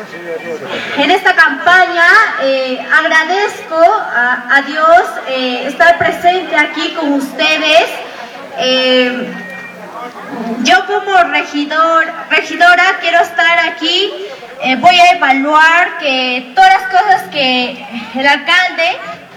En esta campaña agradezco a Dios estar presente aquí con ustedes. Yo como regidora quiero estar aquí. Voy a evaluar que todas las cosas que el alcalde,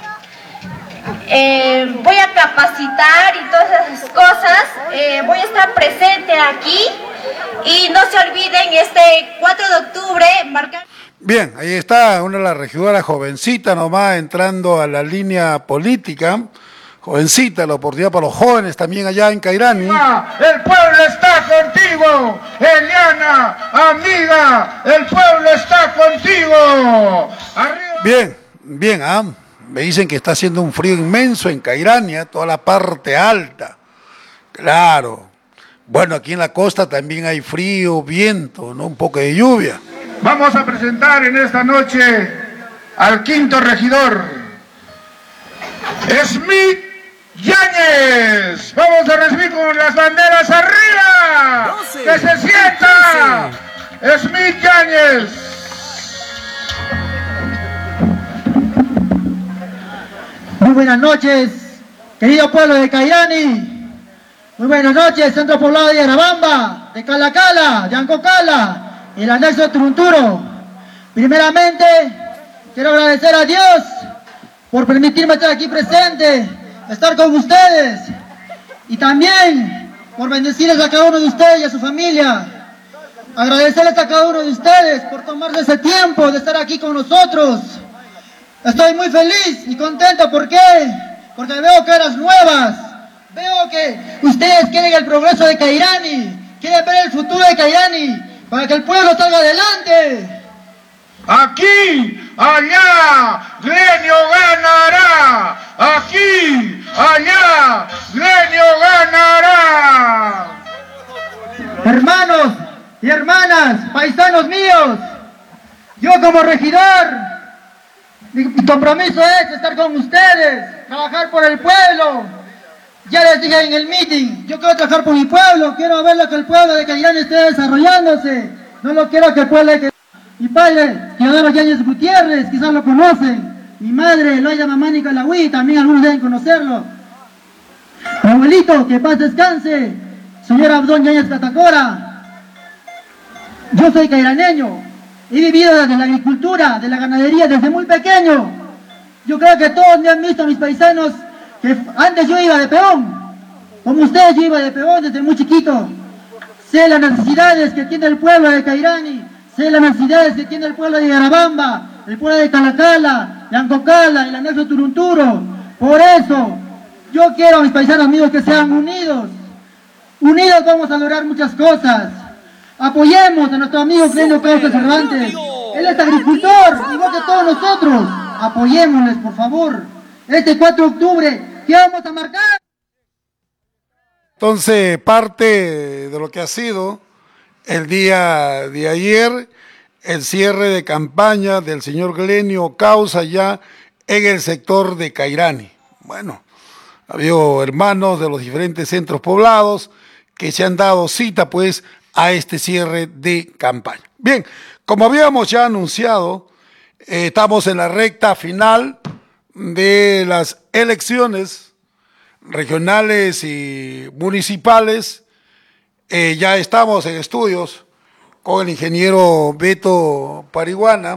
voy a capacitar y todas esas cosas, voy a estar presente aquí. Y no se olviden, este 4 de octubre marcar... Bien, ahí está una de las regidoras jovencita nomás entrando a la línea política. Jovencita, la oportunidad para los jóvenes también allá en Cairani. El pueblo está contigo, Eliana, amiga, el pueblo está contigo. Arriba. Bien, bien, me dicen que está haciendo un frío inmenso en Cairania, toda la parte alta. Claro. Bueno, aquí en la costa también hay frío, viento, ¿no? Un poco de lluvia. Vamos a presentar en esta noche al quinto regidor, Smith Yáñez. Vamos a recibir con las banderas arriba. 12, ¡que se sienta! 12. Smith Yáñez. Muy buenas noches, querido pueblo de Cairani. Muy buenas noches, centro poblado de Yarabamba, de Calacala, de Ancocala, y el anexo de Turunturo. Primeramente, quiero agradecer a Dios por permitirme estar aquí presente, estar con ustedes, y también por bendecirles a cada uno de ustedes y a su familia. Agradecerles a cada uno de ustedes por tomarse ese tiempo de estar aquí con nosotros. Estoy muy feliz y contento, ¿por qué? Porque veo caras nuevas. Veo que ustedes quieren el progreso de Cairani, quieren ver el futuro de Cairani, para que el pueblo salga adelante. Aquí, allá, Glenio ganará. Aquí, allá, Glenio ganará. Hermanos y hermanas, paisanos míos, yo como regidor, mi compromiso es estar con ustedes, trabajar por el pueblo. Ya les dije en el meeting, yo quiero trabajar por mi pueblo, quiero ver lo que el pueblo de Cairani esté desarrollándose. No lo quiero que el pueblo de... Mi padre, Teodoro Yáñez Gutiérrez, quizás lo conocen. Mi madre, Loida Mamani Calahuí, también algunos deben conocerlo. Mi abuelito, que paz descanse, señor Abdón Yáñez Catacora. Yo soy cairaneño, he vivido desde la agricultura, de la ganadería, desde muy pequeño. Yo creo que todos me han visto, mis paisanos, que antes yo iba de peón, como ustedes yo iba de peón desde muy chiquito. Sé las necesidades que tiene el pueblo de Cairani, sé las necesidades que tiene el pueblo de Yarabamba, el pueblo de Calacala, de Ancocala, el anexo Turunturo. Por eso, yo quiero a mis paisanos amigos que sean unidos. Unidos vamos a lograr muchas cosas. Apoyemos a nuestro amigo Glenio Causa Cervantes. Él es agricultor, igual que todos nosotros. Apoyémosles, por favor. Este 4 de octubre, ¿qué vamos a marcar? Entonces, parte de lo que ha sido el día de ayer, el cierre de campaña del señor Glenio Causa ya en el sector de Cairani. Bueno, ha habido hermanos de los diferentes centros poblados que se han dado cita pues a este cierre de campaña. Bien, como habíamos ya anunciado, estamos en la recta final de las elecciones regionales y municipales. Ya estamos en estudios con el ingeniero Beto Parihuana,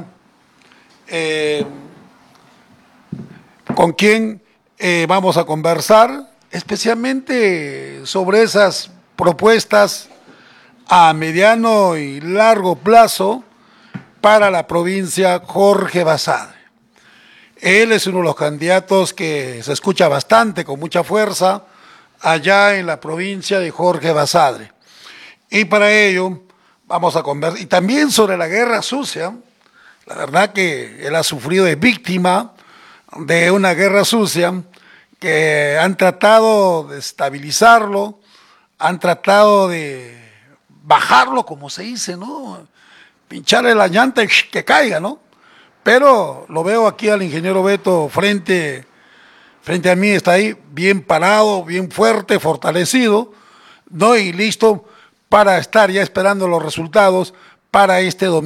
con quien vamos a conversar especialmente sobre esas propuestas a mediano y largo plazo para la provincia Jorge Basadre. Él es uno de los candidatos que se escucha bastante, con mucha fuerza, allá en la provincia de Jorge Basadre. Y para ello vamos a conversar, y también sobre la guerra sucia. La verdad que él ha sufrido de víctima de una guerra sucia que han tratado de estabilizarlo, han tratado de bajarlo, como se dice, ¿no? Pincharle la llanta y que caiga, ¿no? Pero lo veo aquí al ingeniero Beto frente a mí, está ahí bien parado, bien fuerte, fortalecido, ¿no? Y listo para estar ya esperando los resultados para este domingo.